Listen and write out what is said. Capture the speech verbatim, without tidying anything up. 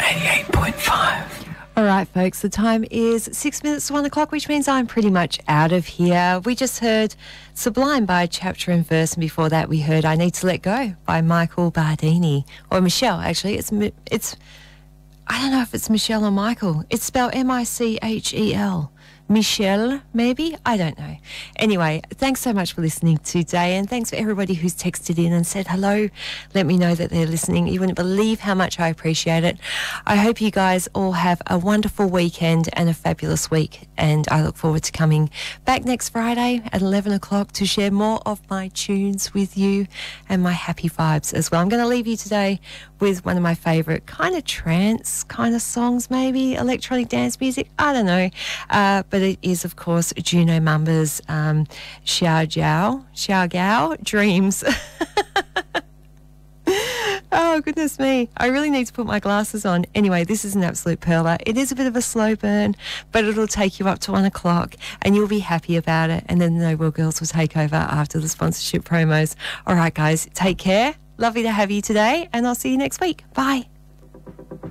eighty-eight point five. All right, folks, the time is six minutes to one o'clock, which means I'm pretty much out of here. We just heard Sublime by Chapter and Verse, and before that we heard I Need to Let Go by Michael Bardini. Or Michelle, actually. It's, it's I don't know if it's Michelle or Michael. It's spelled M I C H E L. Michelle, maybe? I don't know. Anyway, thanks so much for listening today, and thanks for everybody who's texted in and said hello. Let me know that they're listening. You wouldn't believe how much I appreciate it. I hope you guys all have a wonderful weekend and a fabulous week, and I look forward to coming back next Friday at eleven o'clock to share more of my tunes with you and my happy vibes as well. I'm going to leave you today with one of my favourite kind of trance kind of songs, maybe electronic dance music, I don't know, uh, but it is, of course, Juno Mamba's um, Xiao Jiao, Xiao Gao Dreams. Oh, goodness me. I really need to put my glasses on. Anyway, this is an absolute perler. It is a bit of a slow burn, but it'll take you up to one o'clock and you'll be happy about it. And then the No Will Girls will take over after the sponsorship promos. All right, guys, take care. Lovely to have you today, and I'll see you next week. Bye.